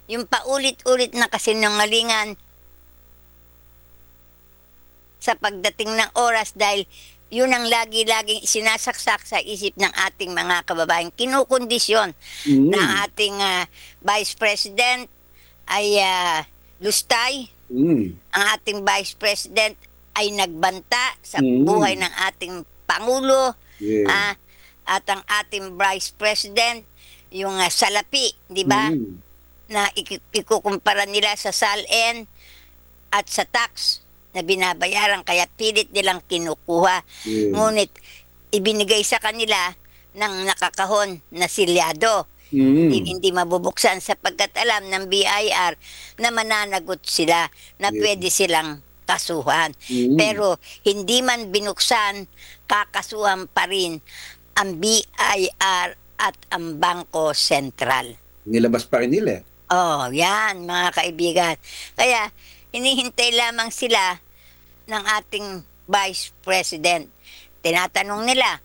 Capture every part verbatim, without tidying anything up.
yung paulit-ulit na kasinungalingan sa pagdating ng oras dahil yun ang lagi-laging sinasaksak sa isip ng ating mga kababayan. Kinukondisyon na Mm. ating ah, Vice President ay ah, lustay, Mm. ang ating Vice President ay nagbanta sa buhay Mm. ng ating Pangulo, Yeah. ah, at ang ating Vice President, yung ah, salapi, di ba? Mm. Na iki- ikukumpara nila sa SALN at sa tax na binabayaran kaya pilit nilang kinukuha. Yeah. Ngunit ibinigay sa kanila ng nakakahon na silyado. Hindi, Mm. hindi mabubuksan sapagkat alam ng B I R na mananagot sila na Yeah. pwede silang kasuhan. Mm. Pero hindi man binuksan, kakasuhan pa rin ang B I R at ang Bangko Sentral. Nilabas pa rin nila. Oh, yan mga kaibigan. Kaya hinihintay lamang sila ng ating Vice President. Tinatanong nila,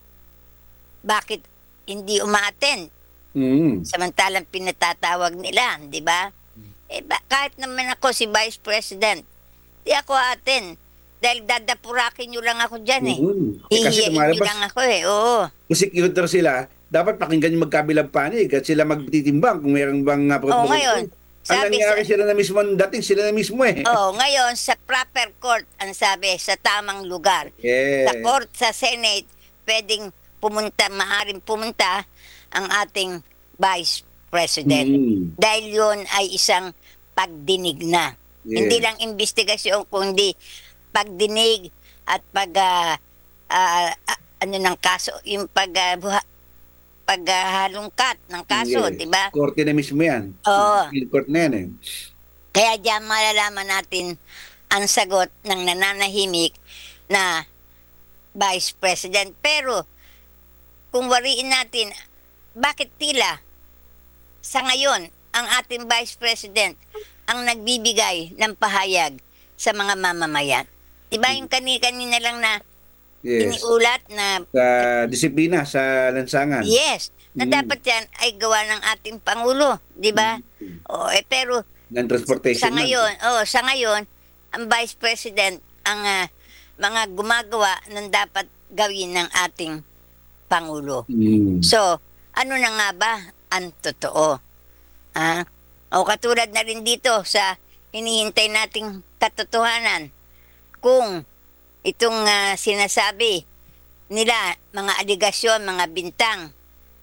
bakit hindi umaattend? Mm. Samantalang pinatatawag nila, di ba? Eh, ba, kahit naman ako si Vice President, di ako attend. Dahil dadapurakin nyo lang ako dyan eh. Mm. Eh, kasi Hihiyain nyo lumalabas, lang ako eh, oo. kasi kinutor sila, dapat pakinggan yung magkabilang panig at sila magtitimbang kung meron bang uh, Oo, ngayon, Ang sabi nangyari sa- sila na mismo ang dating, sila na mismo eh. Oh, ngayon sa proper court ang sabi sa tamang lugar. Yeah. Sa court sa Senate pwedeng pumunta, maaring pumunta ang ating Vice President. Mm. Dahil yun ay isang pagdinig na. Yeah. Hindi lang investigasyon kundi pagdinig at pag ah, ah, ah, ano ng kaso, yung pag ah, buha- paghalungkat ng kaso, Yes. di ba? Korte na mismo yan. Oo. Appeal court na yan eh. Kaya diyan malalaman natin ang sagot ng nananahimik na Vice President. Pero kung wariin natin, bakit tila sa ngayon ang ating Vice President ang nagbibigay ng pahayag sa mga mamamayan? Diba yung kani-kanina lang na Yes. iniulat na Sa disiplina, sa lansangan. yes, na Mm. dapat yan ay gawa ng ating Pangulo, di ba? O, eh, pero Ng transportation. sa ngayon, oh, sa ngayon, ang Vice President ang ah, mga gumagawa ng dapat gawin ng ating Pangulo. Mm. So, ano na nga ba ang totoo? Ah, o katulad na rin dito sa hinihintay nating katotohanan. Kung itong ah, sinasabi nila, mga aligasyon, mga bintang,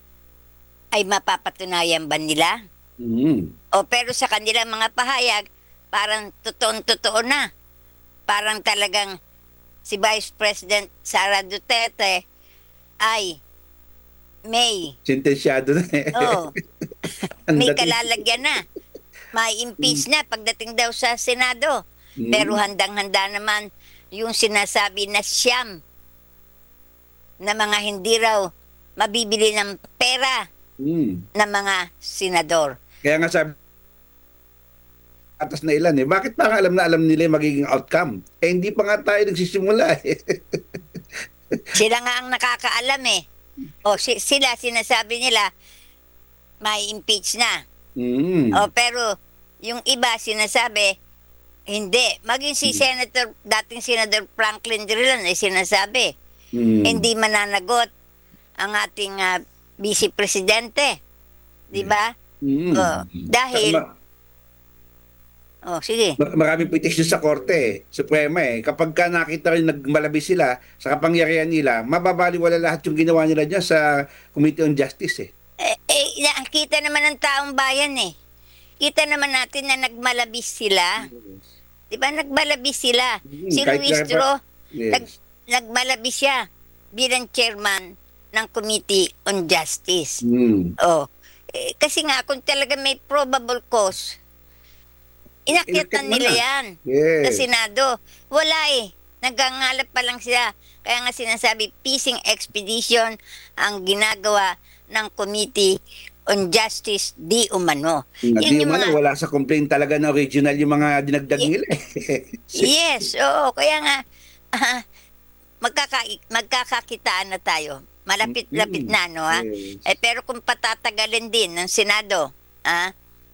ay mapapatunayan ba nila? Mm. O pero sa kanila mga pahayag, parang totoong-totoo na. Parang talagang si Vice President Sara Duterte ay may, Sentensyado na eh. oh, Ang may dating- kalalagyan na. May impeach na pagdating daw sa Senado. Mm. Pero handang-handa naman yung sinasabi na siyam na mga hindi raw mabibili ng pera Mm. ng mga senador. Kaya nga sabi, atas na ilan eh. Bakit pa nga alam na alam nila yung magiging outcome? Eh hindi pa nga tayo nagsisimula eh. Sila nga ang nakakaalam eh. O si- sila, sinasabi nila, may impeach na. Mm. O pero yung iba sinasabi, hindi. Maging si Senator, dating Senator Franklin Drilon ay sinasabi, Mm. hindi mananagot ang ating ah, Vice Presidente. Di ba? Mm. Oh, dahil, Ma- oh sige. mar- maraming petition sa korte eh, Suprema eh. Kapag ka nakita rin nagmalabi sila sa kapangyarihan nila, mababaliwala lahat yung ginawa nila dyan sa Committee on Justice eh. Eh, eh, nakita naman ng taong bayan eh. Kita naman natin na nagmalabis sila. Di ba? Nagmalabis sila. Mm, Si kahit Luis kaya pa- Tro, Yes. nag, nagmalabis siya bilang chairman ng Committee on Justice. Mm. Oh, eh, kasi nga kung talaga may probable cause, inakyat Inakyat na mo nila na. yan Yes. sa Senado. Wala eh. Nagangalap pa lang sila. Kaya nga sinasabi, fishing expedition ang ginagawa ng Committee on Justice di umano. Hindi Yun yung man mga- wala sa complaint talaga na original yung mga dinagdag Ye- nila eh. Yes, oo. Kaya nga, ah, magkaka magkakakitaan na tayo. Malapit-lapit Mm. na, no? Ha? Yes. Eh, pero kung patatagalin din ng Senado, ah,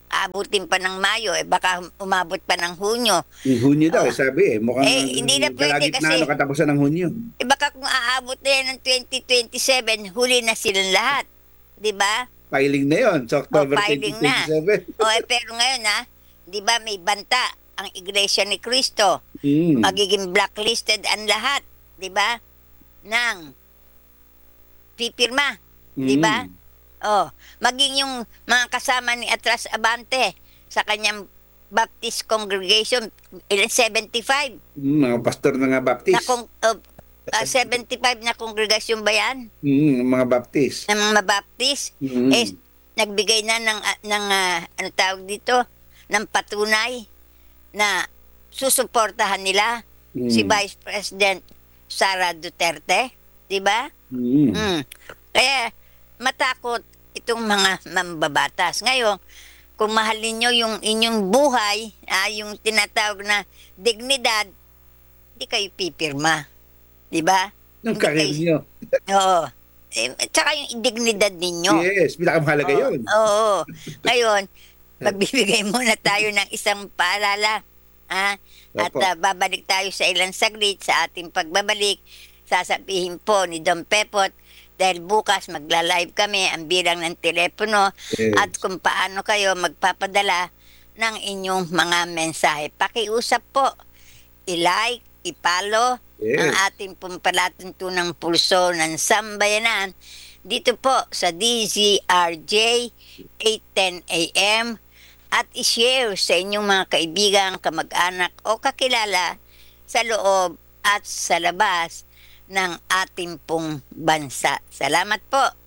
aabutin pa ng Mayo, eh baka umabot pa ng Hunyo. Yung Hunyo daw, Oh. eh, sabi eh. Mukhang Eh, hindi na pwede kalagitnaan kasi- o katapusan ng Hunyo. Eh baka kung aabot na yan ng twenty twenty-seven, huli na silang lahat. 'Di ba? Filing na yon sa October Oh, filing na. twenty twenty-seven. O eh, pero ngayon ha, 'di ba may banta ang Iglesia ni Cristo. Mm. Magiging blacklisted ang lahat, 'di ba? Nang pipirma, 'di ba? Mm. Oh, maging yung mga kasama ni Atras Abante sa kanyang Baptist congregation, ilan seventy-five Mm, mga pastor na nga Baptist. na kung uh, uh, seventy-five na kongregasyon ba yan Mm, mga Baptist. ng mga Baptist? Mm. Eh, nagbigay na ng, ah, ng ah, ano tawag dito, ng patunay na susuportahan nila Mm. si Vice President Sara Duterte, di ba? Mm. Mm. Kaya matakot itong mga mambabatas. Ngayon, kung mahal ninyo yung inyong buhay, ah, yung tinatawag na dignidad, di kayo pipirma. Di ba? Yung Hindi karir kayo- nyo. Oo. Eh, tsaka yung dignidad ninyo. Yes, pinakamahalaga Oo, yun. Oo. Ngayon, magbibigay muna tayo ng isang paalala. Ha? At Opo. ah, babalik tayo sa ilang saglit sa ating pagbabalik. Sasabihin po ni Don Pepot dahil bukas magla-live kami ang bilang ng telepono Yes. at kung paano kayo magpapadala ng inyong mga mensahe. Pakiusap po, i-like, i-follow Yes. ang ating pumpalatuntunang pulso ng sambayanan dito po sa D Z R J eight ten A M at i-share sa inyong mga kaibigan, kamag-anak o kakilala sa loob at sa labas ng ating pong bansa. Salamat po.